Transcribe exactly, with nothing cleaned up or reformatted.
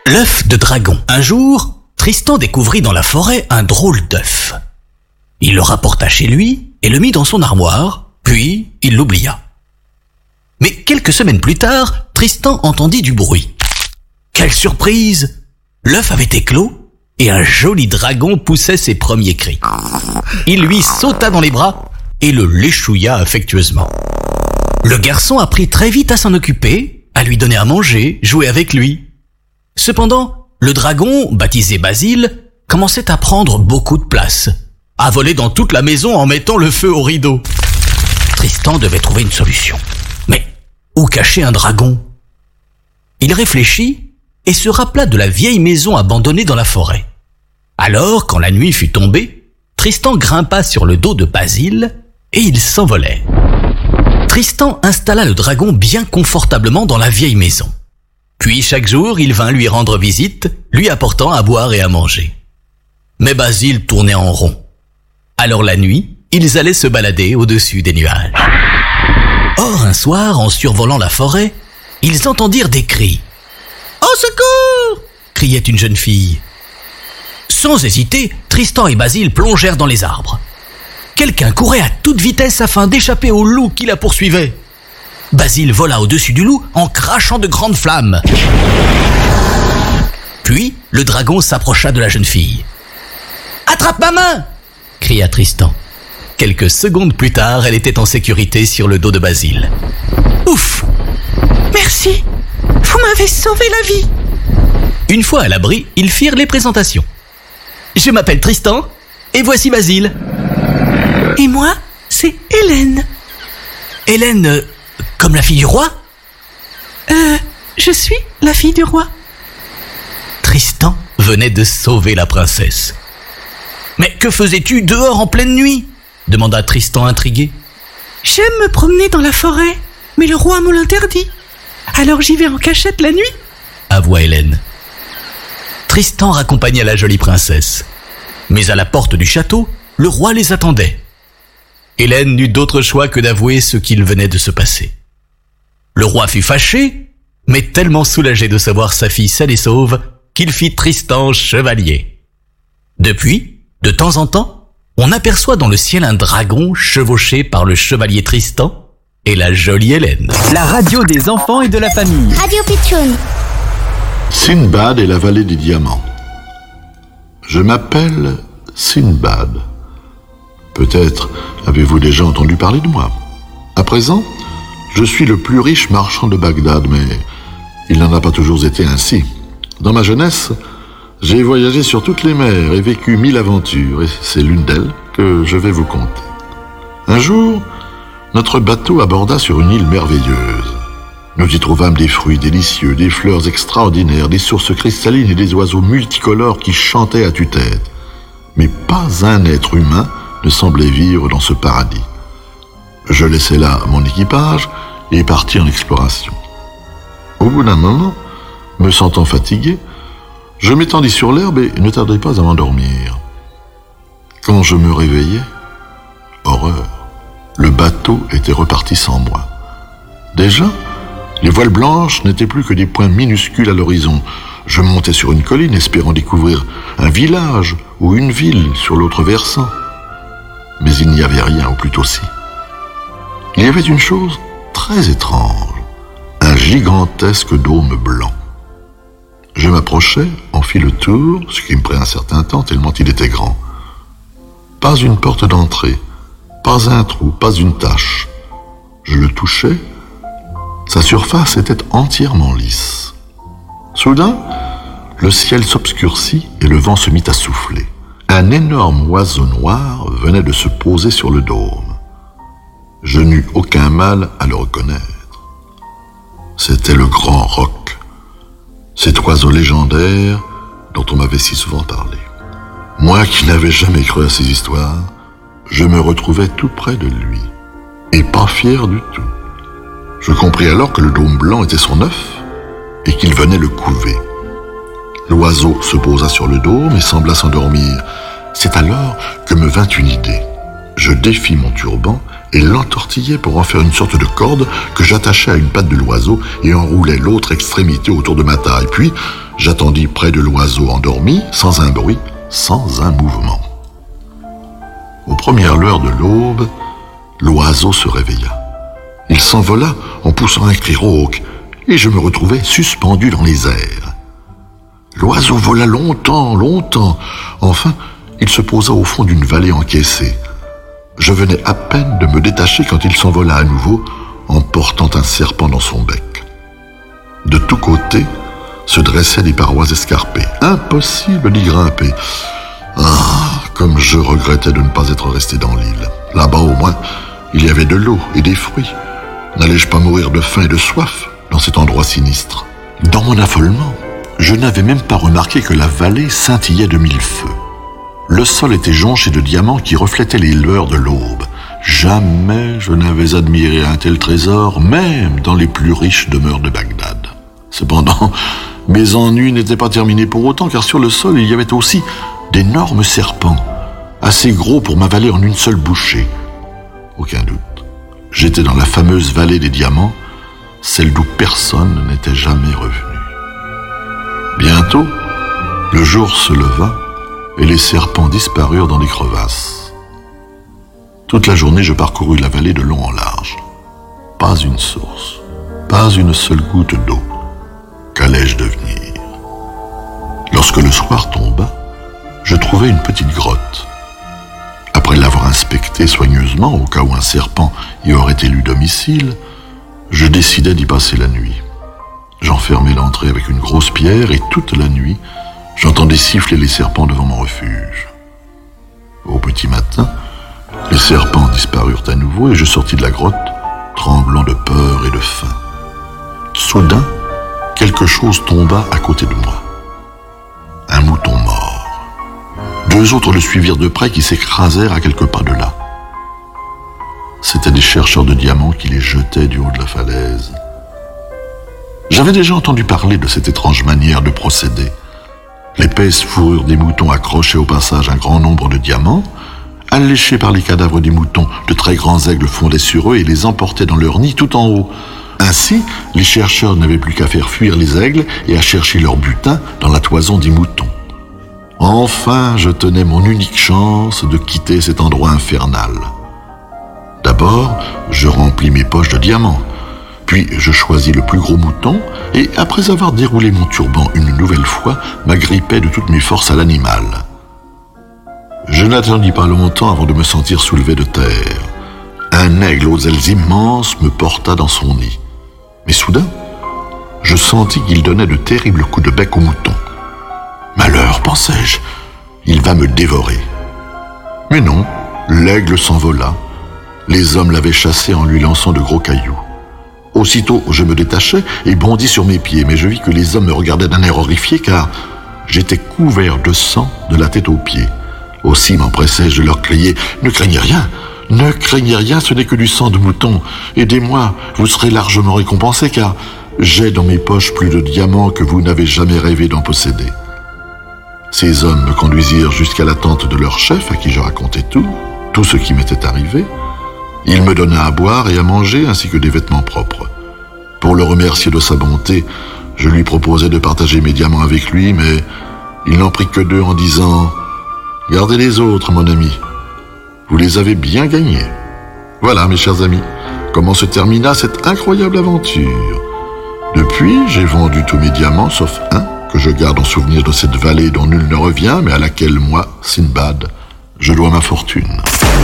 L'œuf de dragon. Un jour, Tristan découvrit dans la forêt un drôle d'œuf. Il le rapporta chez lui et le mit dans son armoire, puis il l'oublia. Mais quelques semaines plus tard, Tristan entendit du bruit. Quelle surprise! L'œuf avait éclos et un joli dragon poussait ses premiers cris. Il lui sauta dans les bras et le léchouilla affectueusement. Le garçon apprit très vite à s'en occuper, à lui donner à manger, jouer avec lui. Cependant, le dragon, baptisé Basile, commençait à prendre beaucoup de place, à voler dans toute la maison en mettant le feu au rideau. Tristan devait trouver une solution. Mais où cacher un dragon? Il réfléchit et se rappela de la vieille maison abandonnée dans la forêt. Alors, quand la nuit fut tombée, Tristan grimpa sur le dos de Basile et il s'envolait. Tristan installa le dragon bien confortablement dans la vieille maison. Puis chaque jour, il vint lui rendre visite, lui apportant à boire et à manger. Mais Basile tournait en rond. Alors la nuit, ils allaient se balader au-dessus des nuages. Or, un soir, en survolant la forêt, ils entendirent des cris. « Au secours !» criait une jeune fille. Sans hésiter, Tristan et Basile plongèrent dans les arbres. Quelqu'un courait à toute vitesse afin d'échapper au loup qui la poursuivait. Basile vola au-dessus du loup en crachant de grandes flammes. Puis, le dragon s'approcha de la jeune fille. « Attrape ma main !» cria Tristan. Quelques secondes plus tard, elle était en sécurité sur le dos de Basile. « Ouf ! Merci, vous m'avez sauvé la vie !» Une fois à l'abri, ils firent les présentations. « Je m'appelle Tristan, et voici Basile. »« Et moi, c'est Hélène. »« Hélène, euh, comme la fille du roi ?»« Euh, je suis la fille du roi. » Tristan venait de sauver la princesse. « Mais que faisais-tu dehors en pleine nuit ?» demanda Tristan intrigué. « J'aime me promener dans la forêt, mais le roi me l'interdit. Alors j'y vais en cachette la nuit. » avoua Hélène. Tristan raccompagna la jolie princesse. Mais à la porte du château, le roi les attendait. Hélène n'eut d'autre choix que d'avouer ce qu'il venait de se passer. Le roi fut fâché, mais tellement soulagé de savoir sa fille saine et sauve qu'il fit Tristan chevalier. Depuis, de temps en temps, on aperçoit dans le ciel un dragon chevauché par le chevalier Tristan et la jolie Hélène. La radio des enfants et de la famille. Radio Pitchoun. Sinbad et la vallée des diamants. Je m'appelle Sinbad. Peut-être avez-vous déjà entendu parler de moi. À présent, je suis le plus riche marchand de Bagdad, mais il n'en a pas toujours été ainsi. Dans ma jeunesse, j'ai voyagé sur toutes les mers et vécu mille aventures, et c'est l'une d'elles que je vais vous conter. Un jour, notre bateau aborda sur une île merveilleuse. Nous y trouvâmes des fruits délicieux, des fleurs extraordinaires, des sources cristallines et des oiseaux multicolores qui chantaient à tue-tête. Mais pas un être humain ne semblait vivre dans ce paradis. Je laissai là mon équipage et partis en exploration. Au bout d'un moment, me sentant fatigué, je m'étendis sur l'herbe et ne tardai pas à m'endormir. Quand je me réveillai, horreur, le bateau était reparti sans moi. Déjà, les voiles blanches n'étaient plus que des points minuscules à l'horizon. Je montais sur une colline espérant découvrir un village ou une ville sur l'autre versant. Mais il n'y avait rien, ou plutôt si. Il y avait une chose très étrange, un gigantesque dôme blanc. Je m'approchai, en fis le tour, ce qui me prit un certain temps tellement il était grand. Pas une porte d'entrée, pas un trou, pas une tache. Je le touchai. Sa surface était entièrement lisse. Soudain, le ciel s'obscurcit et le vent se mit à souffler. Un énorme oiseau noir venait de se poser sur le dôme. Je n'eus aucun mal à le reconnaître. C'était le grand roc, cet oiseau légendaire dont on m'avait si souvent parlé. Moi qui n'avais jamais cru à ces histoires, je me retrouvais tout près de lui, et pas fier du tout. Je compris alors que le dôme blanc était son œuf et qu'il venait le couver. L'oiseau se posa sur le dôme et sembla s'endormir. C'est alors que me vint une idée. Je défis mon turban et l'entortillai pour en faire une sorte de corde que j'attachai à une patte de l'oiseau et enroulai l'autre extrémité autour de ma taille. Puis, J'attendis près de l'oiseau endormi, sans un bruit, sans un mouvement. Aux premières lueurs de l'aube, l'oiseau se réveilla. Il s'envola en poussant un cri rauque, et je me retrouvai suspendu dans les airs. L'oiseau vola longtemps, longtemps. Enfin, il se posa au fond d'une vallée encaissée. Je venais à peine de me détacher quand il s'envola à nouveau, en portant un serpent dans son bec. De tous côtés se dressaient des parois escarpées. Impossible d'y grimper. Ah, comme je regrettais de ne pas être resté dans l'île. Là-bas, au moins, il y avait de l'eau et des fruits. N'allais-je pas mourir de faim et de soif dans cet endroit sinistre? Dans mon affolement, je n'avais même pas remarqué que la vallée scintillait de mille feux. Le sol était jonché de diamants qui reflétaient les lueurs de l'aube. Jamais je n'avais admiré un tel trésor, même dans les plus riches demeures de Bagdad. Cependant, mes ennuis n'étaient pas terminés pour autant, car sur le sol, il y avait aussi d'énormes serpents, assez gros pour m'avaler en une seule bouchée. Aucun doute, j'étais dans la fameuse vallée des diamants, celle d'où personne n'était jamais revenu. Bientôt, le jour se leva et les serpents disparurent dans les crevasses. Toute la journée, je parcourus la vallée de long en large. Pas une source, pas une seule goutte d'eau. Qu'allais-je devenir? Lorsque le soir tomba, je trouvai une petite grotte. Après l'avoir inspectée soigneusement, au cas où un serpent y aurait élu domicile, je décidai d'y passer la nuit. J'enfermai l'entrée avec une grosse pierre et toute la nuit, j'entendais siffler les serpents devant mon refuge. Au petit matin, les serpents disparurent à nouveau et je sortis de la grotte, tremblant de peur et de faim. Soudain, quelque chose tomba à côté de moi. Un mouton mort. Deux autres le suivirent de près qui s'écrasèrent à quelques pas de là. C'étaient des chercheurs de diamants qui les jetaient du haut de la falaise. J'avais déjà entendu parler de cette étrange manière de procéder. L'épaisse fourrure des moutons accrochait au passage un grand nombre de diamants. Alléchés par les cadavres des moutons, de très grands aigles fondaient sur eux et les emportaient dans leur nid tout en haut. Ainsi, les chercheurs n'avaient plus qu'à faire fuir les aigles et à chercher leur butin dans la toison des moutons. Enfin, je tenais mon unique chance de quitter cet endroit infernal. D'abord, je remplis mes poches de diamants. Puis, je choisis le plus gros mouton et, après avoir déroulé mon turban une nouvelle fois, m'agrippai de toutes mes forces à l'animal. Je n'attendis pas longtemps avant de me sentir soulevé de terre. Un aigle aux ailes immenses me porta dans son nid. Mais soudain, je sentis qu'il donnait de terribles coups de bec au mouton. Malheur, pensai-je, il va me dévorer. Mais non, l'aigle s'envola. Les hommes l'avaient chassé en lui lançant de gros cailloux. Aussitôt, je me détachai et bondis sur mes pieds, mais je vis que les hommes me regardaient d'un air horrifié, car j'étais couvert de sang de la tête aux pieds. Aussi m'empressai-je de leur crier « Ne craignez rien, ne craignez rien, ce n'est que du sang de mouton. Aidez-moi, vous serez largement récompensés, car j'ai dans mes poches plus de diamants que vous n'avez jamais rêvé d'en posséder. » Ces hommes me conduisirent jusqu'à la tente de leur chef, à qui je racontai tout, tout ce qui m'était arrivé. Il me donna à boire et à manger, ainsi que des vêtements propres. Pour le remercier de sa bonté, je lui proposai de partager mes diamants avec lui, mais il n'en prit que deux en disant « Gardez les autres, mon ami. Vous les avez bien gagnés. » Voilà, mes chers amis, comment se termina cette incroyable aventure. Depuis, j'ai vendu tous mes diamants, sauf un, que je garde en souvenir de cette vallée dont nul ne revient, mais à laquelle moi, Sindbad, je dois ma fortune.